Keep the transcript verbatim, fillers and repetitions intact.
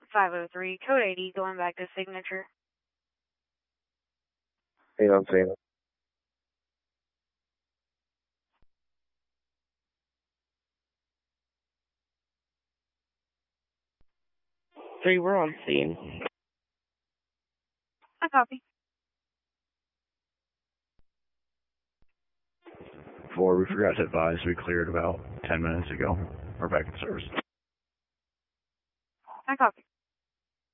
five oh three, code eighty, going back to signature. Hey, I'm saying. Three, we're on scene. I copy. Four, we forgot to advise we cleared about ten minutes ago. We're back in service. I copy.